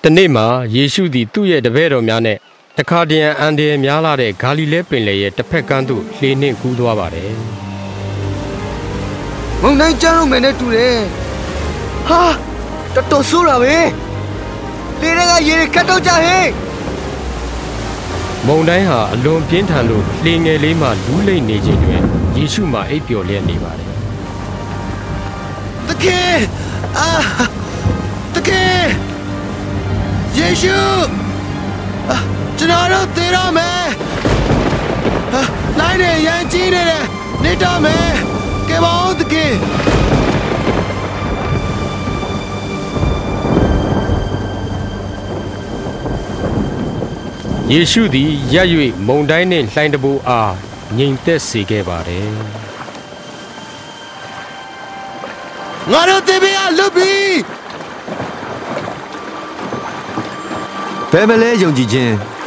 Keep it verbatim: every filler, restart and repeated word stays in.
တနေ့မှာယေရှုသည်သူ့ရဲ့တပည့်တော်များနဲ့တခါတရံအန်ဒီရများလာတဲ့ဂါလိလဲပင်လယ်ရဲ့တစ်ဖက်ကမ်းသို့လှေနှင့်ကူးသွားပါတယ်မုန်တိုင်းကျန်းလို့မယ်နဲ့တူတယ်ဟာတော်တော်ဆိုးတာပဲလေတွေကရေတွေခတ်တော့ကြဟဲ့မုန်တိုင်းဟာအလွန်ပြင်းထန်လို့လှေငယ်လေးမှလူးလိမ့်နေခြင်းတွင်ယေရှုမှအိပ်ပျော်လျက်နေပါတယ်တကယ်အာတကယ်ယေရှုကျွန်တော်တို့သေရမယ်လိုက်နေရန်ကြီးနေတယ်နေတော့မယ်ကဲပါဦးတကယ်ယေရှုသည်ရပ်၍မုန်တိုင်းနှင့်လှိုင်းတဘိုးအားငြိမ်သက်စေခဲ့ပါတယ်ငါတို့သေပြလွတ်ပြီဘယ်မလဲယုံကြည်ခြင်း